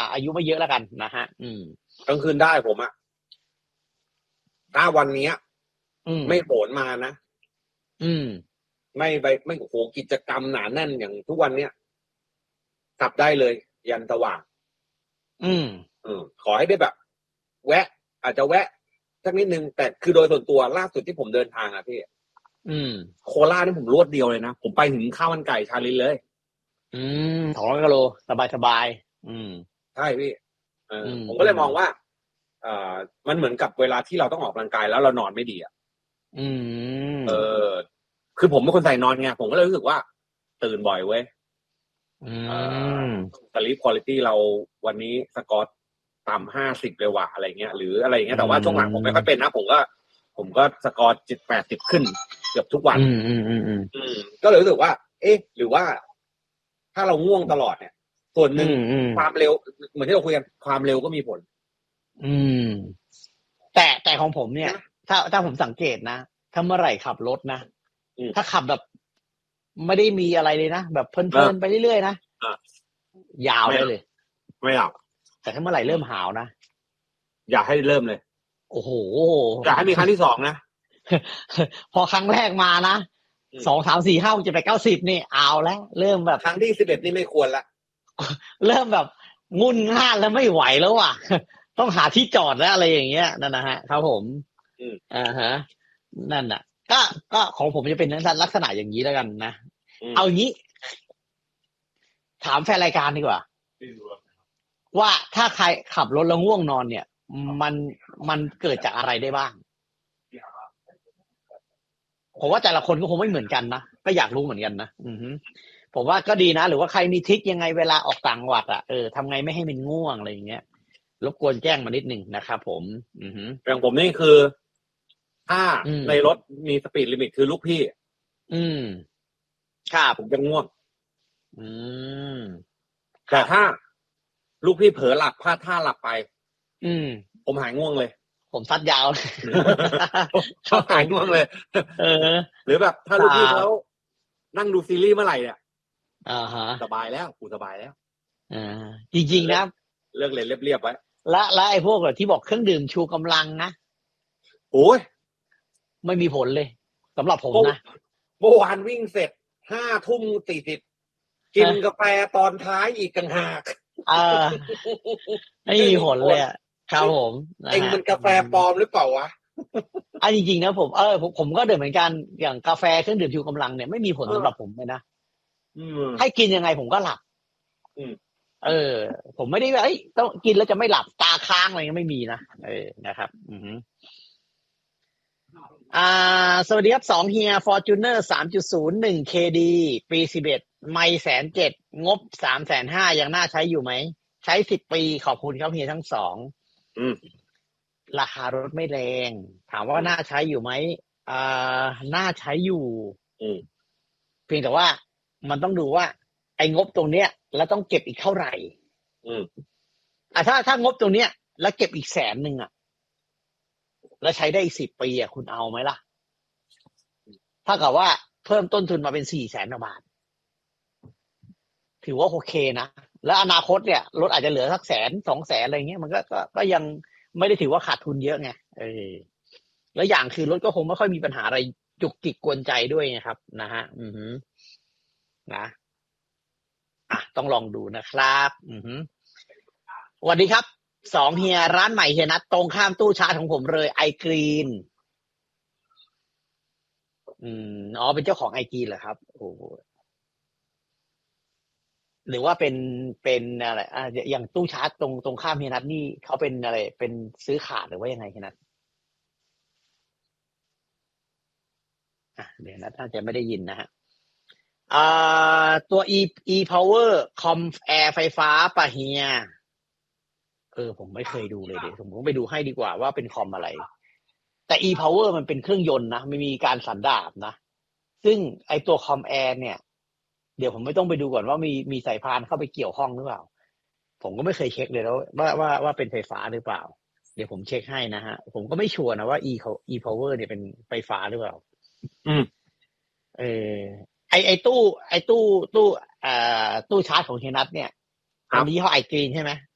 อายุไม่เยอะแล้วกันนะฮะกลางคืนได้ผมอะถ้าวันนี้ไม่โหนมานะไม่โอ้โหกิจกรรมหนาแน่นอย่างทุกวันเนี้ยกลับได้เลยยันสว่างขอให้ได้แบบ แวะ อาจจะแวะสักนิดนึงแต่คือโดยส่วนตัวล่าสุดที่ผมเดินทางอะพี่โคราชนี่ผมรวดเดียวเลยนะผมไปถึงข้าวมันไก่ชาลินเลย 200 กิโลสบายใช่พี่ผมก็เลยมองว่ามันเหมือนกับเวลาที่เราต้องออกกำลังกายแล้วเรานอนไม่ดีอ่ะคือผมเป็นคนใส่นอนไงผมก็เลยรู้สึกว่าตื่นบ่อยเว้ยsleep quality เราวันนี้สกอร์ต่ำ50เลยว่ะอะไรเงี้ยหรืออะไรเงี้ยแต่ว่าช่วงหลังผมไม่ค่อยเป็นนะผมก็สกอร์70-80ขึ้นเกือบทุกวันก็เลยรู้สึกว่าเอ๊ะหรือว่าถ้าเราง่วงตลอดเนี่ยส่วนหนึ่งความเร็วเหมือนที่เราคุยกันความเร็วก็มีผลแต่ของผมเนี่ยถ้าผมสังเกตนะถ้าเมื่อไหร่ขับรถนะถ้าขับแบบไม่ได้มีอะไรเลยนะแบบเพลินๆไปเรื่อยๆนะยาวได้เลยไม่ยาวแต่ถ้าเมื่อไหร่เริ่มหาวนะอยากให้เริ่มเลยโอ้โหอยากให้มีครั้งที่2นะพอครั้งแรกมานะ2 3 4 5 6 7 8 9 10นี่เอาแล้วเริ่มแบบครั้งที่11นี่ไม่ควรละเริ่มแบบงุ่นง่านแล้วไม่ไหวแล้วอ่ะต้องหาที่จอดแล้วอะไรอย่างเงี้ยนั่นนะฮะครับผมฮะนั่นน่ะก็ของผมจะเป็นลักษณะอย่างนี้แล้วกันนะเอางี้ถามแฟนรายการดีกว่าว่าถ้าใครขับรถแล้วง่วงนอนเนี่ยมันเกิดจากอะไรได้บ้างผมว่าแต่ละคนก็คงไม่เหมือนกันนะก็อยากรู้เหมือนกันนะผมว่าก็ดีนะหรือว่าใครมีทริคยังไงเวลาออกต่างจังหวัดอ่ะทำไงไม่ให้มันง่วงอะไรอย่างเงี้ยรบกวนแจ้งมานิดนึงนะครับผมอย่างผมนี่คือถ้าในรถมีสปีดลิมิตคือลูกพี่ครับผมจะง่วงแต่ถ้าลูกพี่เผลอหลับพลาดท่าหลับไปผมหายง่วงเลยผมซัดยาวเขาหายง่วงเลยหรือแบบถ้าลูกพี่เขานั่งดูซีรีส์เมื่อไหร่เนี่ยสบายแล้วกูสบายแล้วจริงๆนะเลิกเล่นเรียบๆไว้และไอ้พวกที่บอกเครื่องดื่มชูกำลังนะโอ้ยไม่มีผลเลยสำหรับผมนะเมื่อวานวิ่งเสร็จ5:40กินกาแฟตอนท้ายอีกต่างหากไม่มีผลเลยครับผมเองมันกาแฟปลอมหรือเปล่าวะจริงๆนะผมก็ดื่มเหมือนกันอย่างกาแฟเครื่องดื่มชูกำลังเนี่ยไม่มีผลสำหรับผมเลยนะให้กินยังไงผมก็หลับผมไม่ได้ว่าต้องกินแล้วจะไม่หลับตาค้างอะไรไม่มีนะนะครับสวัสดีครับ2เฮีย Fortuner 3.0 1KD ปี11ไม่107,000งบ 350,000ยังน่าใช้อยู่ไหมใช้10 ปีขอบคุณครับเฮียทั้ง2ราคารถไม่แรงถามว่าน่าใช้อยู่ไหมน่าใช้อยู่เพียงแต่ว่ามันต้องดูว่าไอ้งบตรงเนี้ยแล้วต้องเก็บอีกเท่าไหร่ถ้างบตรงเนี้ยแล้วเก็บอีก100,000แล้วใช้ได้10 ปีคุณเอาไหมล่ะถ้ากับว่าเพิ่มต้นทุนมาเป็น400,000 บาทถือว่าโอเคนะแล้วอนาคตเนี่ยรถอาจจะเหลือสัก100,000-200,000อะไรเงี้ยมันก็ยังไม่ได้ถือว่าขาดทุนเยอะไงแล้วอย่างคือรถก็คงไม่ค่อยมีปัญหาอะไรจุกจิกกวนใจด้วยไงครับนะฮะนะต้องลองดูนะครับสวัสดีครับ2เฮียร้านใหม่เฮียนัทตรงข้ามตู้ชาร์จของผมเลยไอกรีนเป็นเจ้าของไอกรีนเหรอครับโอ้หรือว่าเป็นอะไรอย่างตู้ชาร์จตรงข้ามเฮียนัทนี่เขาเป็นอะไรเป็นซื้อขาดหรือว่ายังไงเฮียนัทเดี๋ยวนัทน่าจะไม่ได้ยินนะฮะตัว e power คอมแอร์ไฟฟ้าป่ะเฮียผมไม่เคยดูเลยเดี๋ยวผมต้องไปดูให้ดีกว่าว่าเป็นคอมอะไรแต่ e power มันเป็นเครื่องยนต์นะไม่มีการสันดาปนะซึ่งไอตัวคอมแอร์เนี่ยเดี๋ยวผมไม่ต้องไปดูก่อนว่ามีสายพานเข้าไปเกี่ยวข้องหรือเปล่าผมก็ไม่เคยเช็คเลยแล้วว่าเป็นไฟฟ้าหรือเปล่าเดี๋ยวผมเช็คให้นะฮะผมก็ไม่ชัวร์นะว่า e power เนี่ยเป็นไฟฟ้าหรือเปล่าไอตู้ชาร์จของเฮียนัทเนี่ยอันนี้เขาไอกรีนใช่ไหม